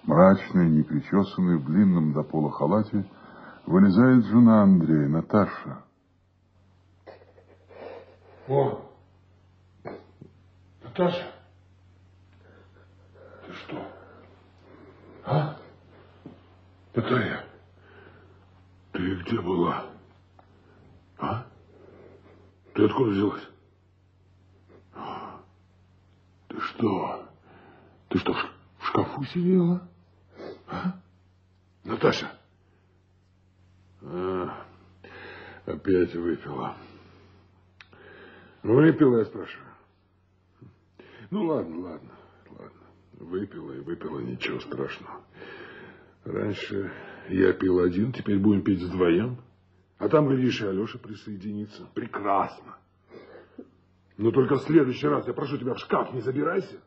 Мрачная, непричесанная, в длинном до пола халате, вылезает жена Андрея, Наташа. О, Наташа, ты что? А? Наталья, ты где была? А? Ты откуда взялась? Ты что? Ты что, в шкафу сидела? А? Наташа? Опять выпила. Выпила, я спрашиваю. Ну, ладно. Выпила и выпила, ничего страшного. Раньше я пил один, теперь будем пить вдвоем. А там, глядишь, и Алеша присоединится. Прекрасно. Но только в следующий раз я прошу тебя в шкаф не забирайся.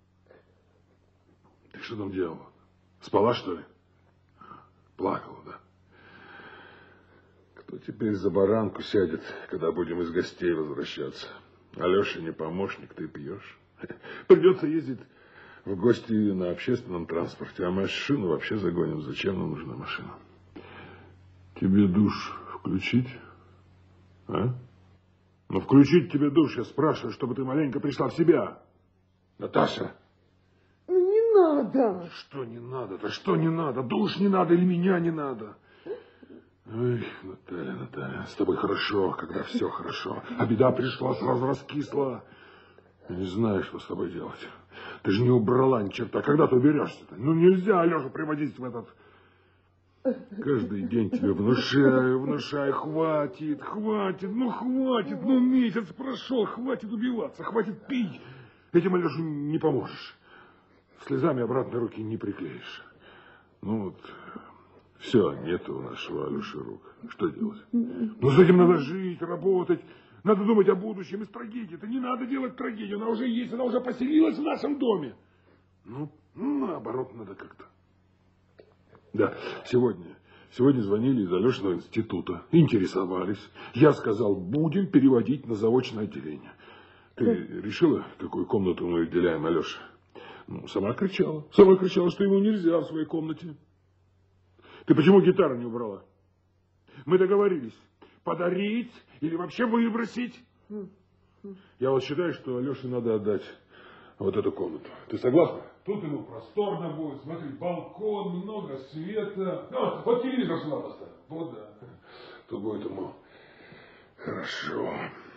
Ты что там делала? Спала, что ли? Плакала, да? Кто теперь за баранку сядет, когда будем из гостей возвращаться? Алеша не помощник, ты пьешь. Придется ездить в гости на общественном транспорте, а машину вообще загоним. Зачем нам нужна машина? Тебе душ включить? А? Ну, включить тебе душ, я спрашиваю, чтобы ты маленько пришла в себя. Наташа! Ну, не надо. Что не надо? Да что не надо? Душ не надо или меня не надо? Ой, Наталья, с тобой хорошо, когда все хорошо. А беда пришла, сразу раскисла. Я не знаю, что с тобой делать. Ты же не убрала ни черта. Когда ты уберешься-то? Ну, нельзя Алешу приводить в этот... Каждый день тебе внушаю, хватит, ну месяц прошел, хватит убиваться, хватит пить. Этим Алешу не поможешь. Слезами обратно руки не приклеишь. Ну вот, все, нет у нашего Алеши рук. Что делать? Ну, с этим надо жить, работать, надо думать о будущем из трагедии. Это не надо делать трагедию, она уже есть, она уже поселилась в нашем доме. Ну, наоборот, надо как-то. Да, сегодня звонили из Алешиного института, интересовались. Я сказал, будем переводить на заочное отделение. Ты решила, какую комнату мы выделяем Алёше? Ну, сама кричала, что ему нельзя в своей комнате. Ты почему гитару не убрала? Мы договорились, подарить или вообще выбросить. Я вот считаю, что Алёше надо отдать вот эту комнату. Ты согласна? Тут ему просторно будет, смотри, балкон, много света. Ну, вот телевизор сюда поставь. Вот, да. Тут будет ему хорошо.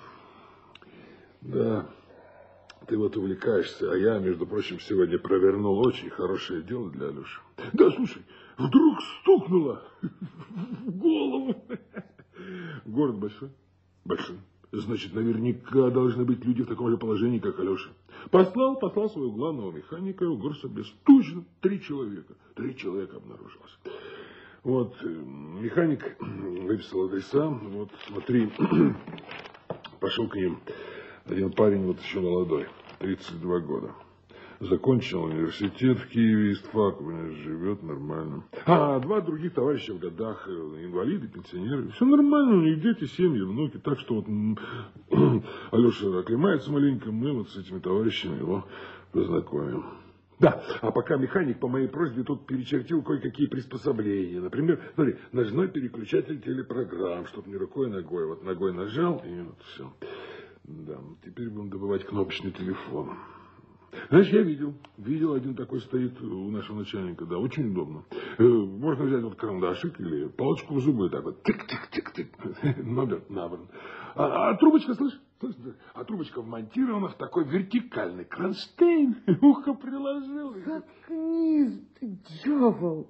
Да, ты вот увлекаешься, а я, между прочим, сегодня провернул очень хорошее дело для Алёши. Да, слушай, вдруг стукнуло в голову. Город большой? Большой. Значит, наверняка должны быть люди в таком же положении, как Алеша. Послал своего главного механика в горсобес. Точно, 3 человека. 3 человека обнаружилось. Вот, механик выписал адреса. Вот, смотри, пошел к ним. Один парень, вот еще молодой, 32 года. Закончил университет в Киеве, истфак, живет нормально. А 2 других товарища в годах, инвалиды, пенсионеры. Все нормально, у них дети, семьи, внуки. Так что вот Алеша оклемается маленько, мы вот с этими товарищами его познакомим. Да, а пока механик по моей просьбе тут перечертил кое-какие приспособления. Например, смотри, ножной переключатель телепрограмм, чтобы не рукой, а ногой. Вот ногой нажал, и вот все. Да, теперь будем добывать кнопочный телефон. Знаешь, я видел один такой стоит у нашего начальника, да, очень удобно. Можно взять вот карандашик или палочку в зубы, так вот, тык-тык-тык-тык, номер набран. А трубочка, слышь, а трубочка вмонтирована в такой вертикальный кронштейн, ухо приложил. Заткнись ты, дьявол.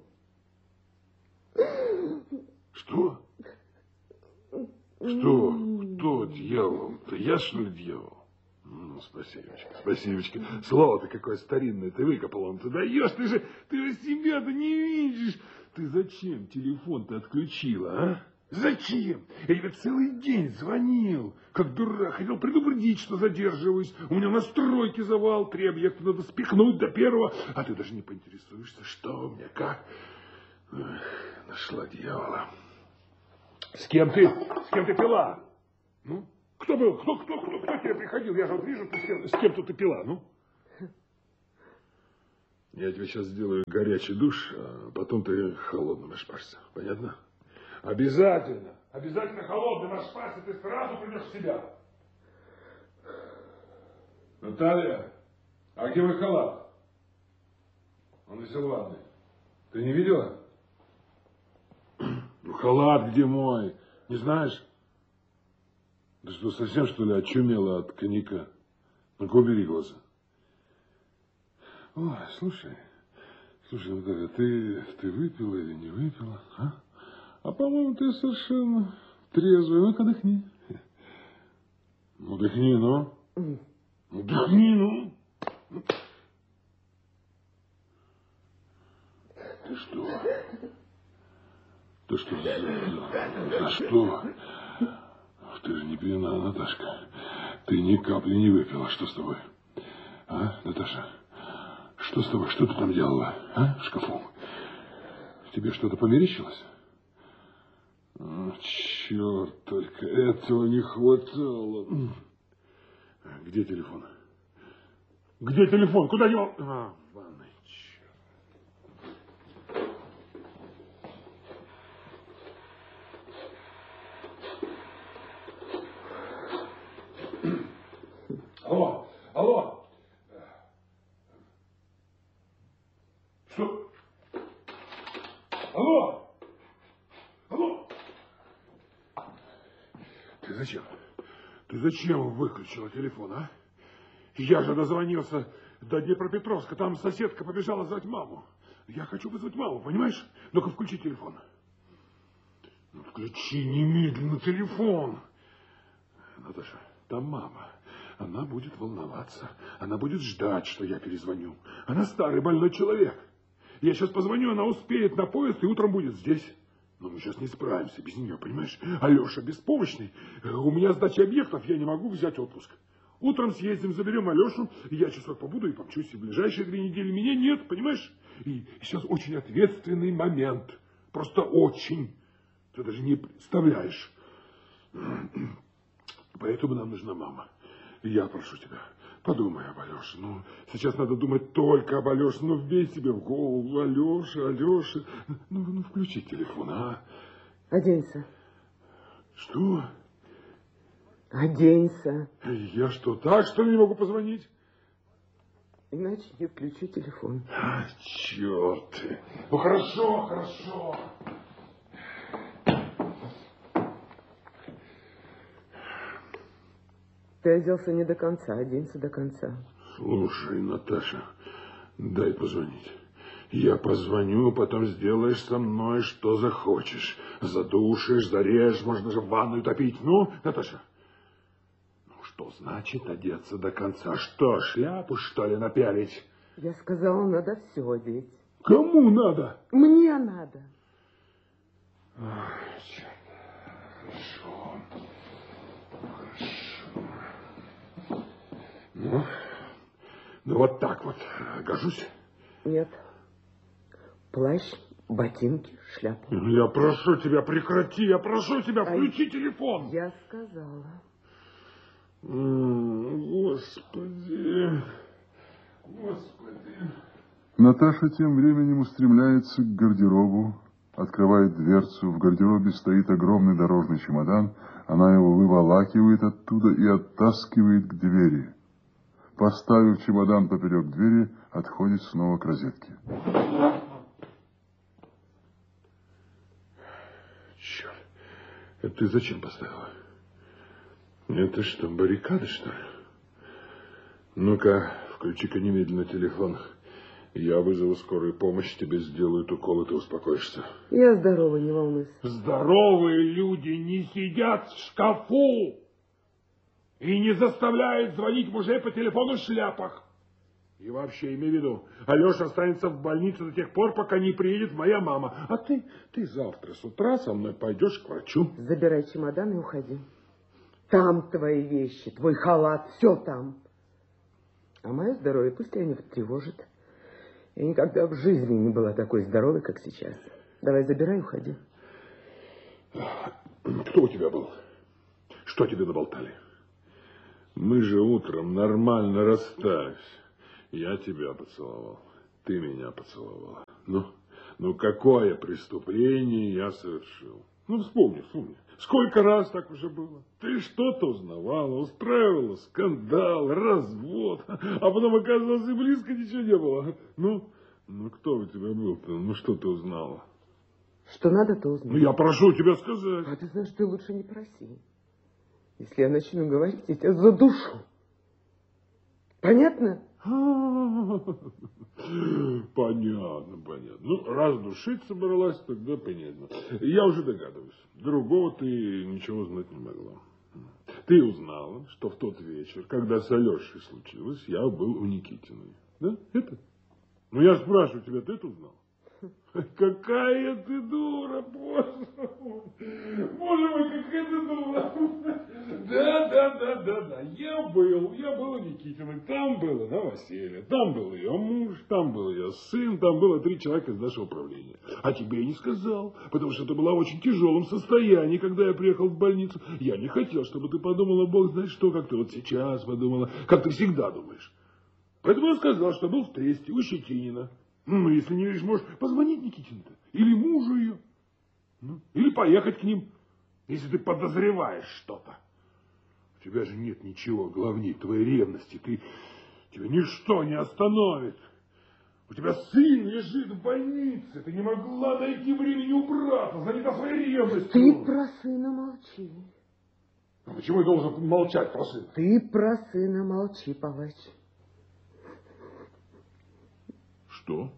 Что? Кто дьявол? Это я, что ли, дьявол? Ну, спасибочка. Слово-то какое старинное ты выкопал, он ты даешь, ты же себя-то не видишь. Ты зачем телефон-то отключила, а? Зачем? Я тебе целый день звонил, как дурак, хотел предупредить, что задерживаюсь. У меня на стройке завал, 3 объекта надо спихнуть до 1-го, а ты даже не поинтересуешься, что у меня, как. Эх, нашла дьявола. С кем ты пила? Ну? Кто был? Кто к тебе приходил? Я же вот вижу, ты с кем-то ты пила, ну? Я тебе сейчас сделаю горячий душ, а потом ты холодным ошпаришься. Понятно? Обязательно. Обязательно холодным ошпарься, ты сразу придешь в себя. Наталья, а где мой халат? Он висел в ванной. Ты не видела? Ну, халат где мой? Не знаешь? Ты что, совсем, что ли, очумела от коньяка? Ну-ка, убери глаза. Ой, слушай, Наталья, ты выпила или не выпила, а? А по-моему, ты совершенно трезвая. Ну-ка, дыхни. Ну, дыхни, ну. Ну, дыхни, ну. Ты что? Ты что? Да что? Ты же не пьяна, Наташка. Ты ни капли не выпила. Что с тобой? А, Наташа? Что с тобой? Что ты там делала? А, в шкафу? Тебе что-то померещилось? О, черт, только этого не хватало. Где телефон? Где телефон? Куда его? А, в ванной. Алло, алло. Что? Алло, алло. Ты зачем? Ты зачем выключила телефон, а? Я же дозвонился до Днепропетровска. Там соседка побежала звать маму. Я хочу вызвать маму, понимаешь? Ну-ка, включи телефон. Ну, включи немедленно телефон. Наташа, там мама. Она будет волноваться. Она будет ждать, что я перезвоню. Она старый больной человек. Я сейчас позвоню, она успеет на поезд и утром будет здесь. Но мы сейчас не справимся без нее, понимаешь? Алеша беспомощный. У меня сдача объектов, я не могу взять отпуск. Утром съездим, заберем Алешу, и я часок побуду и помчусь. И в ближайшие 2 недели меня нет, понимаешь? И сейчас очень ответственный момент. Просто очень. Ты даже не представляешь. Поэтому нам нужна мама. И я прошу тебя, подумай об Алёше. Ну, сейчас надо думать только об Алёше. Ну, вбей себе в голову. Алёша, Алёша. Ну, включи телефон, а? Оденься. Что? Оденься. Я что, так, что ли, не могу позвонить? Иначе не включу телефон. А, черт. Ну, хорошо, хорошо. Ты оделся не до конца, оденься до конца. Слушай, Наташа, дай позвонить. Я позвоню, потом сделаешь со мной, что захочешь. Задушишь, зарежешь, можно даже в ванную топить. Ну, Наташа, ну что значит одеться до конца? Что, шляпу, что ли, напялить? Я сказала, надо все одеть. Кому надо? Мне надо. Ах, хорошо. Ну, вот так вот. Гожусь? Нет. Плащ, ботинки, шляпу. Я прошу тебя, прекрати. Я прошу тебя, включи телефон. Я сказала. Господи. Наташа тем временем устремляется к гардеробу, открывает дверцу. В гардеробе стоит огромный дорожный чемодан. Она его выволакивает оттуда и оттаскивает к двери. Поставив чемодан поперек двери, отходит снова к розетке. Черт, это ты зачем поставила? Это что, баррикады, что ли? Ну-ка, включи-ка немедленно телефон. Я вызову скорую помощь, тебе сделают укол, и ты успокоишься. Я здорова, не волнуйся. Здоровые люди не сидят в шкафу и не заставляют звонить мужей по телефону в шляпах. И вообще, имей в виду, Алеша останется в больнице до тех пор, пока не приедет моя мама. А ты завтра с утра со мной пойдешь к врачу. Забирай чемодан и уходи. Там твои вещи, твой халат, все там. А мое здоровье пусть тебя не тревожит. Я никогда в жизни не была такой здоровой, как сейчас. Давай, забирай и уходи. Кто у тебя был? Что тебе наболтали? Мы же утром нормально расстались. Я тебя поцеловал. Ты меня поцеловала. Ну какое преступление я совершил? Ну, вспомни. Сколько раз так уже было? Ты что-то узнавала, устраивала скандал, развод, а потом, оказалось, и близко ничего не было. Ну кто у тебя был-то? Ну, что ты узнала? Что надо, то узнать. Ну, я прошу тебя сказать. А ты знаешь, ты лучше не проси. Если я начну говорить, я тебя задушу. Понятно? Понятно. Ну, раз душить собралась, тогда понятно. Я уже догадываюсь. Другого ты ничего знать не могла. Ты узнала, что в тот вечер, когда с Алешей случилось, я был у Никитиной. Да? Это? Ну, я спрашиваю тебя, ты это узнал? Какая ты дура, боже мой. Боже мой, какая ты дура. Да. Я был у Никитиной. Там было новоселье. Там был ее муж, там был ее сын, там было 3 человека из нашего управления. А тебе я не сказал, потому что ты была в очень тяжелом состоянии, когда я приехал в больницу. Я не хотел, чтобы ты подумала, бог знает что, как ты вот сейчас подумала, как ты всегда думаешь. Поэтому я сказал, что был в Тресте у Щетинина. Ну, если не видишь, можешь позвонить Никитину-то. Или мужу ее. Или поехать к ним, если ты подозреваешь что-то. У тебя же нет ничего главнее твоей ревности. Тебя ничто не остановит. У тебя сын лежит в больнице. Ты не могла найти времени убраться, занята своей ревностью. Ты про сына молчи. А почему я должен молчать про сына? Ты про сына молчи, палач. Что?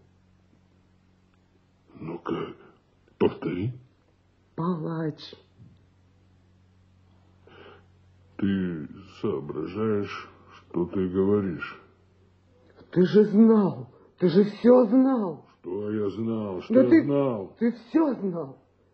Ну-ка, повтори. Палач. Ты соображаешь, что ты говоришь? Ты же знал. Ты же все знал. Что я знал? Что да я знал? Ты все знал.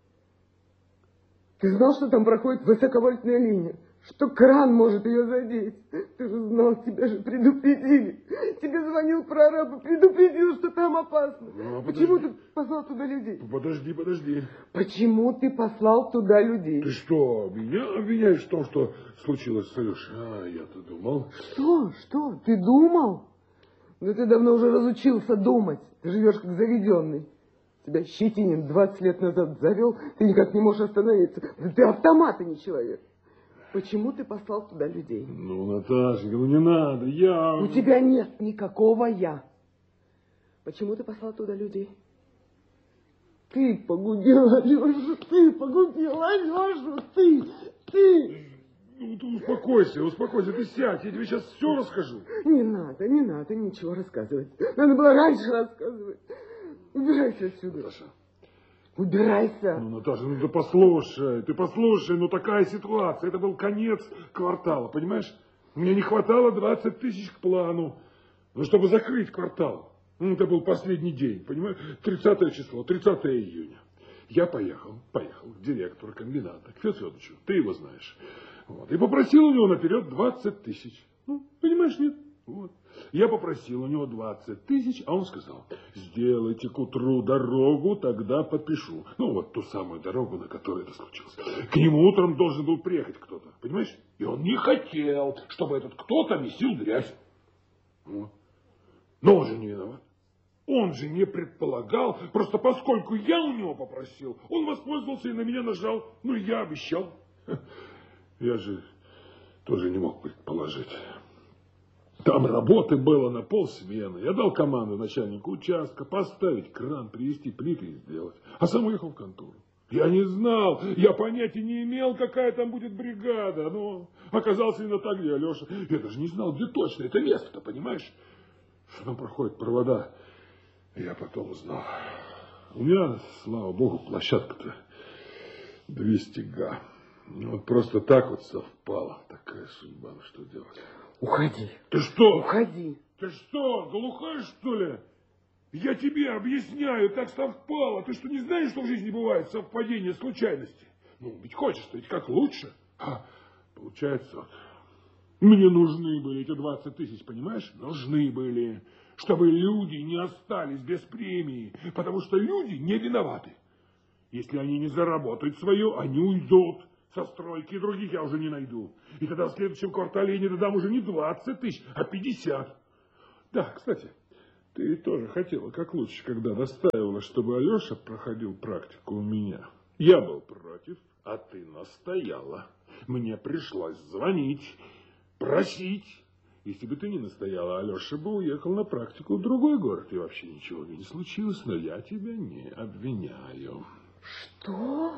Ты знал, что там проходит высоковольтная линия, что кран может ее задеть. Ты же знал, тебя же предупредили. Тебе звонил прораб и предупредил, что там опасно. Ну, почему ты послал туда людей? Подожди. Почему ты послал туда людей? Ты что, меня обвиняешь в том, что случилось с Алешей? Я-то думал. Что? Ты думал? Да ты давно уже разучился думать. Ты живешь как заведенный. Тебя Щетинин 20 лет назад завел, ты никак не можешь остановиться. Да ты автомат, а не человек. Почему ты послал туда людей? Ну, Наташенька, не надо, я... У тебя нет никакого «я». Почему ты послал туда людей? Ты погубил Алешу, ты. Ну, ты успокойся, ты сядь, я тебе сейчас все расскажу. Не надо ничего рассказывать. Надо было раньше рассказывать. Убирайся отсюда. Наташа. Убирайся. Ну, Наташа, ты послушай, такая ситуация. Это был конец квартала, понимаешь? Мне не хватало 20 тысяч к плану, чтобы закрыть квартал. Это был последний день, понимаешь? 30 число, 30 июня. Я поехал к директору комбината, к Федоровичу, ты его знаешь. Вот, и попросил у него наперед 20 тысяч. Понимаешь, нет? Вот. Я попросил у него 20 тысяч, а он сказал: сделайте к утру дорогу, тогда подпишу. Ту самую дорогу, на которой это случилось. К нему утром должен был приехать кто-то, понимаешь? И он не хотел, чтобы этот кто-то месил грязь. Вот. Но он же не виноват. Он же не предполагал, просто поскольку я у него попросил, он воспользовался и на меня нажал. Я обещал. Я же тоже не мог предположить. Там работы было на полсмены. Я дал команду начальнику участка поставить кран, привезти плиты и сделать. А сам уехал в контору. Я не знал, я понятия не имел, какая там будет бригада. Но оказался именно так, где Алеша. Я даже не знал, где точно это место-то, понимаешь? Что там проходят провода. Я потом узнал. У меня, слава богу, площадка-то 200 га. Просто так вот совпало. Такая судьба, что делать? Уходи. Ты что? Уходи. Ты что, глухая, что ли? Я тебе объясняю, так совпало. Ты что, не знаешь, что в жизни бывает совпадение, случайности? Ведь хочешь-то, ведь как лучше. Получается, мне нужны были эти 20 тысяч, понимаешь? Нужны были, чтобы люди не остались без премии, потому что люди не виноваты. Если они не заработают свое, они уйдут со стройки, и других я уже не найду. И тогда в следующем квартале я не додам уже не 20 тысяч, а 50. Да, кстати, Ты тоже хотела как лучше, когда настаивала, чтобы Алеша проходил практику у меня. Я был против, а ты настояла. Мне пришлось звонить, просить. Если бы ты не настояла, Алеша бы уехал на практику в другой город, и вообще ничего бы не случилось, но я тебя не обвиняю. Что?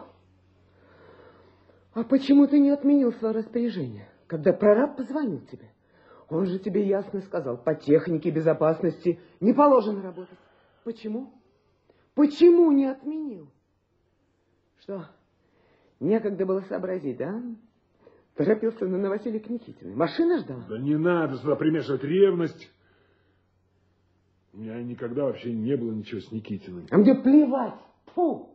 А почему ты не отменил свое распоряжение, когда прораб позвонил тебе? Он же тебе ясно сказал, по технике безопасности не положено работать. Почему? Почему не отменил? Что, некогда было сообразить, да? Торопился на новоселье к Никитиной. Машина ждала? Да не надо сюда примешивать ревность. У меня никогда вообще не было ничего с Никитиной. А мне плевать. Фу!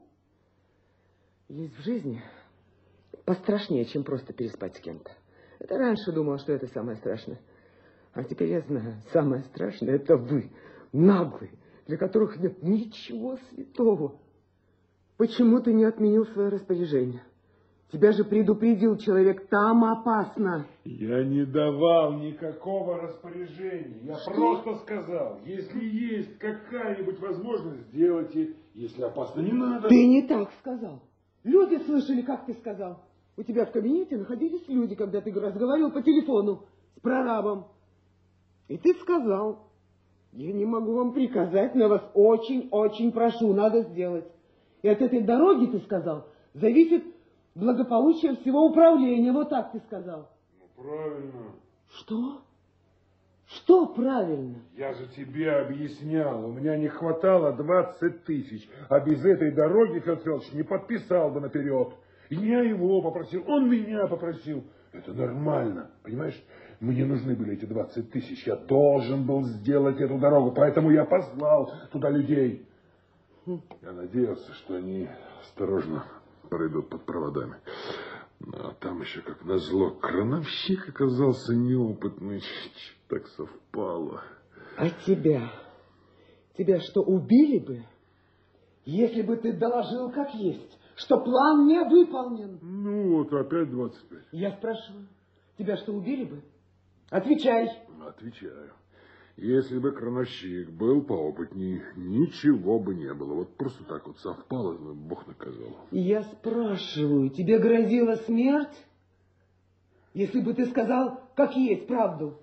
Есть в жизни пострашнее, чем просто переспать с кем-то. Это раньше думала, что это самое страшное. А теперь я знаю, самое страшное — это вы, наглые, для которых нет ничего святого. Почему ты не отменил свое распоряжение? Тебя же предупредил человек, там опасно. Я не давал никакого распоряжения. Я просто сказал, если есть какая-нибудь возможность, сделайте. Если опасно, не надо. Ты не так сказал. Люди слышали, как ты сказал. У тебя в кабинете находились люди, когда ты разговаривал по телефону с прорабом. И ты сказал, я не могу вам приказать, но вас очень-очень прошу, надо сделать. И от этой дороги, ты сказал, зависит благополучие всего управления. Вот так ты сказал. Ну, правильно. Что? Что правильно? Я же тебе объяснял, у меня не хватало 20 тысяч, а без этой дороги Федор Федорович не подписал бы наперед. Я его попросил, он меня попросил. Это нормально, понимаешь? Мне нужны были эти 20 тысяч, я должен был сделать эту дорогу, поэтому я послал туда людей. Я надеялся, что они осторожно пройдут под проводами. А там еще, как назло, крановщик оказался неопытный. Так совпало. А тебя? Тебя что, убили бы, если бы ты доложил как есть, что план не выполнен? Ну вот, опять 25. Я спрашиваю, тебя что, убили бы? Отвечай. Отвечаю. Если бы крановщик был поопытней, ничего бы не было. Вот просто так вот совпало, Бог наказал. Я спрашиваю, тебе грозила смерть? Если бы ты сказал, как есть, правду.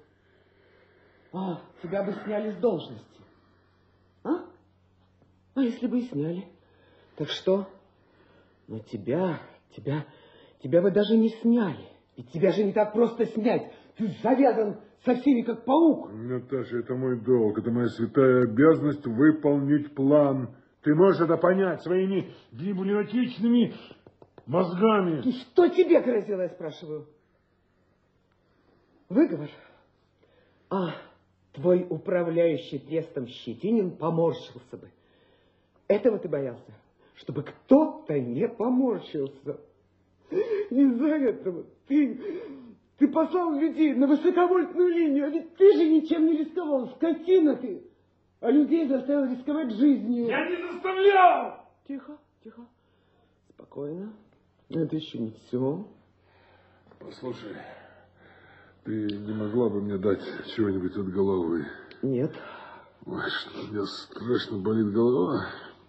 А, тебя бы сняли с должности. А? А если бы и сняли? Так что? Но тебя бы даже не сняли. Ведь тебя же не так просто снять. Ты завязан со всеми, как паук. Наташа, это мой долг, это моя святая обязанность выполнить план. Ты можешь это понять своими библиотечными мозгами. И что тебе грозило, я спрашиваю? Выговор? А, твой управляющий трестом Щетинин поморщился бы. Этого ты боялся? Чтобы кто-то не поморщился. Из-за этого ты послал людей на высоковольтную линию, а ведь ты же ничем не рисковал, скотина ты, а людей заставил рисковать жизнью. Я не заставлял! Тихо, тихо, спокойно, это еще не все. Послушай, ты не могла бы мне дать чего-нибудь от головы? Нет. Ой, что у меня страшно болит голова.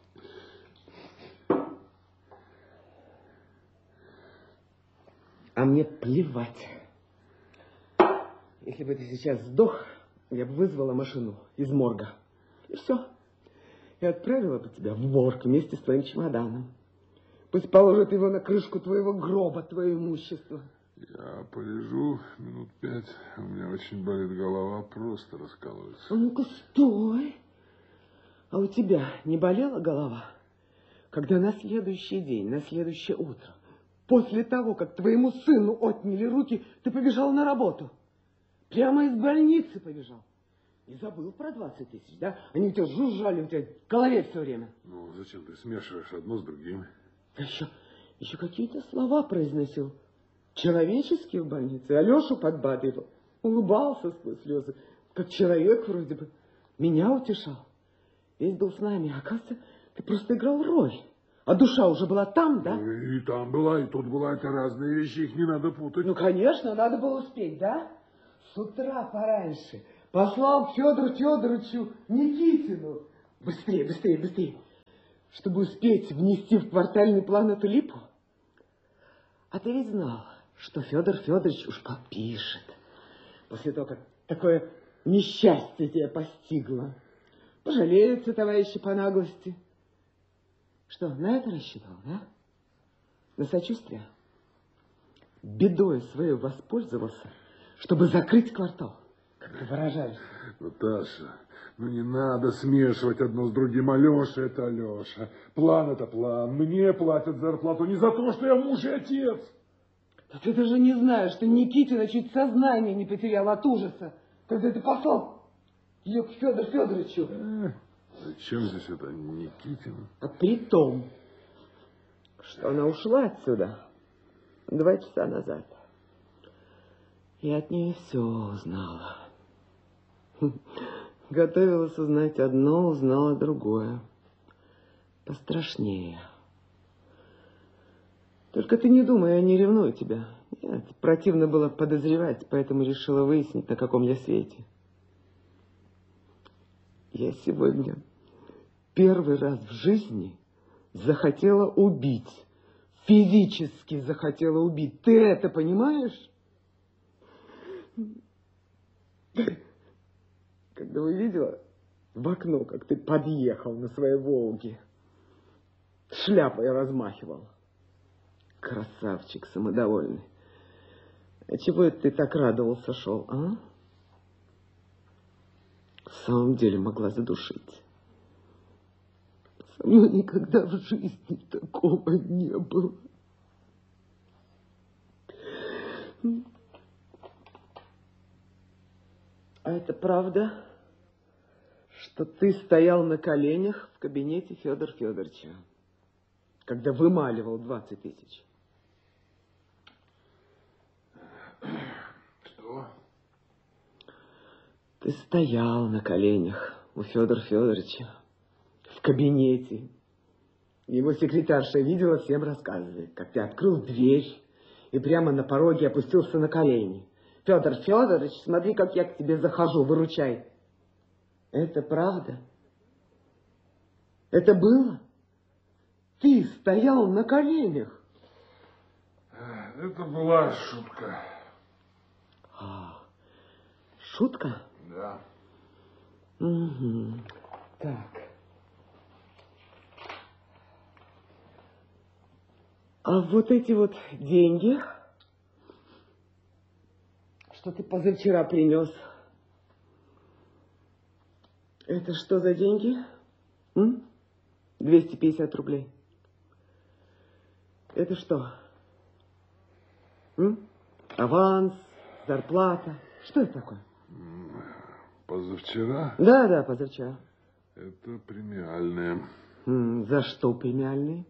А мне плевать. Если бы ты сейчас сдох, я бы вызвала машину из морга. И все. И отправила бы тебя в морг вместе с твоим чемоданом. Пусть положат его на крышку твоего гроба, твое имущество. Я полежу минут 5. У меня очень болит голова, просто раскалывается. А ну-ка, стой. А у тебя не болела голова, когда на следующий день, на следующее утро, после того, как твоему сыну отняли руки, ты побежал на работу? Прямо из больницы побежал. И забыл про 20 тысяч, да? Они у тебя жужжали, у тебя в голове все время. Ну, зачем ты смешиваешь одно с другим? А еще какие-то слова произносил. Человеческие в больнице. Алешу подбадривал. Улыбался сквозь слезы. Как человек вроде бы. Меня утешал. Весь был с нами. Оказывается, ты просто играл роль. А душа уже была там, да? И там была, и тут была. Это разные вещи, их не надо путать. Ну, конечно, надо было успеть, да? С утра пораньше послал к Федору Федоровичу Никитину. Быстрее, быстрее, быстрее. Чтобы успеть внести в квартальный план эту липу. А ты ведь знал, что Федор Федорович уж подпишет. После того, как такое несчастье тебя постигло. Пожалеются товарищи по наглости. Что, на это рассчитывал, да? На сочувствие? Бедой своей воспользовался, чтобы закрыть квартал, как ты выражаешься. Наташа, ну не надо смешивать одно с другим. Алеша это Алеша. План это план. Мне платят зарплату не за то, что я муж и отец. Да ты даже не знаешь, что Никитина чуть сознание не потерял от ужаса, когда ты послал ее к Федору Федоровичу. Зачем здесь это Никитина? А при том, что она ушла отсюда 2 часа назад. Я от нее все узнала. Готовилась узнать одно, узнала другое. Пострашнее. Только ты не думай, я не ревную тебя. Нет, противно было подозревать, поэтому решила выяснить, на каком я свете. Я сегодня первый раз в жизни захотела убить. Физически захотела убить. Ты это понимаешь? Когда увидела в окно, как ты подъехал на своей Волге, шляпой размахивал. Красавчик самодовольный. А чего это ты так радовался шел, а? В самом деле могла задушить. Со мной никогда в жизни такого не было. А это правда, что ты стоял на коленях в кабинете Федора Федоровича, когда вымаливал 20 000? Что? Ты стоял на коленях у Федора Федоровича в кабинете. Его секретарша видела, всем рассказывает, как ты открыл дверь и прямо на пороге опустился на колени. Федор Федорович, смотри, как я к тебе захожу, выручай. Это правда? Это было? Ты стоял на коленях. Это была шутка. Шутка? Да. Угу. Так. А вот эти вот деньги, что ты позавчера принес, это что за деньги? 250 рублей. Это что? Аванс, зарплата. Что это такое? Позавчера? Да, позавчера. Это премиальные. За что премиальные?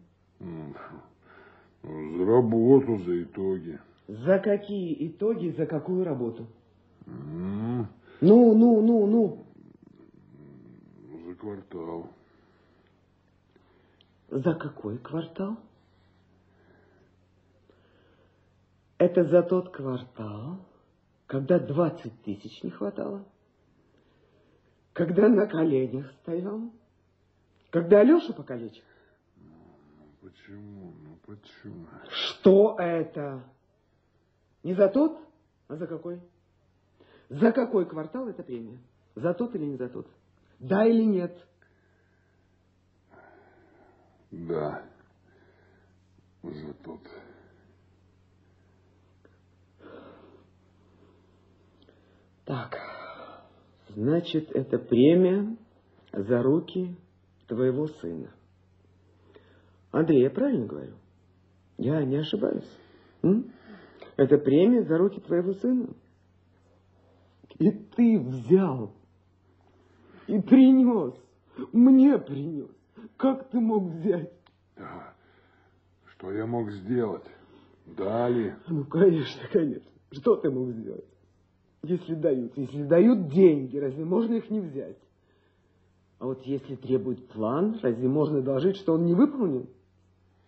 За работу, за итоги. За какие итоги, за какую работу? Ну. За квартал. За какой квартал? Это за тот квартал, когда 20 000 не хватало? Когда на коленях стоял? Когда Алешу покалечил? Почему? Почему? Что это? Не за тот, а за какой? За какой квартал эта премия? За тот или не за тот? Да или нет? Да. За тот. Так, значит, это премия за руки твоего сына. Андрей, я правильно говорю? Я не ошибаюсь? Это премия за руки твоего сына. И ты взял и принес, мне принес. Как ты мог взять? Да. Что я мог сделать? Дали. Ну, конечно, конечно. Что ты мог сделать? Если дают деньги, разве можно их не взять? А вот если требует план, разве можно доложить, что он не выполнен?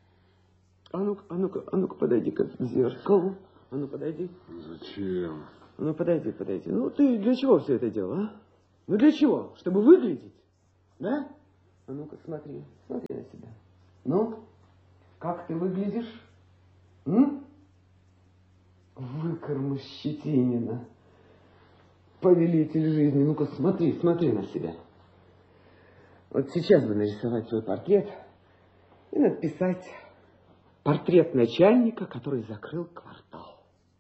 А ну-ка, подойди-ка к зеркалу. А ну, подойди. Зачем? Ну, подойди, подойди. Ну, ты для чего все это делал, а? Ну, для чего? Чтобы выглядеть? Да? А ну-ка, смотри. Смотри на себя. Ну, как ты выглядишь? Выкормыш Щетинина. Повелитель жизни. Ну-ка, смотри, смотри на себя. Вот сейчас бы нарисовать свой портрет и написать портрет начальника, который закрыл квартал.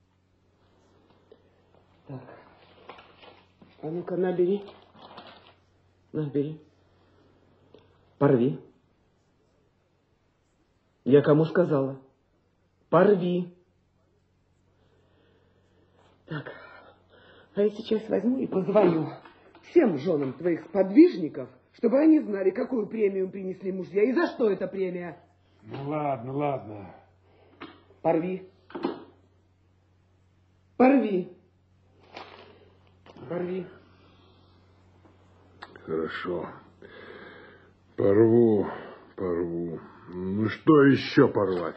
Так. А ну-ка, набери. Набери. Порви. Я кому сказала? Порви. Так. А я сейчас возьму и позвоню всем женам твоих сподвижников, чтобы они знали, какую премию им принесли мужья и за что эта премия. Ну, ладно, ладно. Порви. Порви. Порви. Хорошо. Порву, порву. Ну, что еще порвать?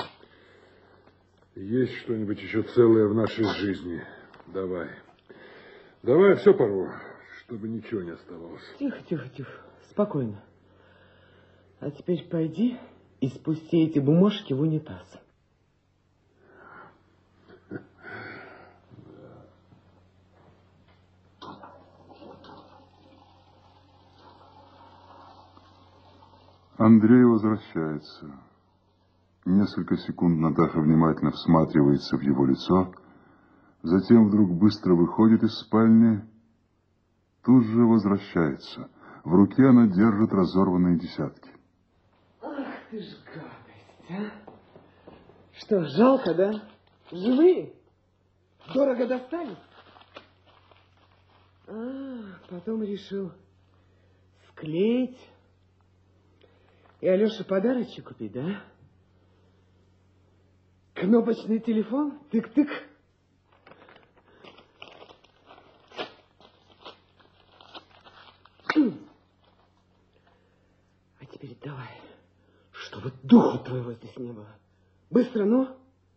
Есть что-нибудь еще целое в нашей жизни? Давай. Давай все порву, чтобы ничего не оставалось. Тихо, тихо, тихо. Спокойно. А теперь пойди и спусти эти бумажки в унитаз. Андрей возвращается. Несколько секунд Наташа внимательно всматривается в его лицо, затем вдруг быстро выходит из спальни, тут же возвращается. В руке она держит разорванные десятки. Ах ты ж гадость, а! Что, жалко, да? Живые? Дорого достались? Потом решил склеить и Алёше подарочек купить, да? Кнопочный телефон? Тык-тык. А теперь давай, чтобы духу твоего здесь не было. Быстро, ну.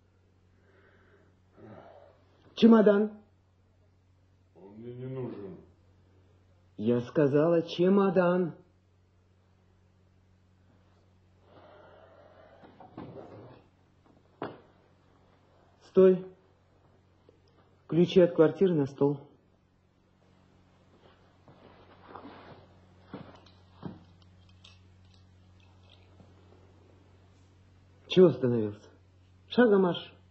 Чемодан. Он мне не нужен. Я сказала чемодан. Стой. Ключи от квартиры на стол. Чего остановился? Шагом марш.